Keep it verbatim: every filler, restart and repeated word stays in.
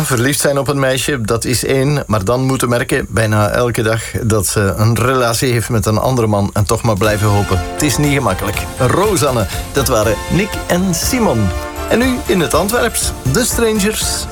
Ja, verliefd zijn op een meisje, dat is één. Maar dan moeten merken, bijna elke dag, dat ze een relatie heeft met een andere man. En toch maar blijven hopen. Het is niet gemakkelijk. Rosanne, dat waren Nick en Simon. En nu in het Antwerps, The Strangers.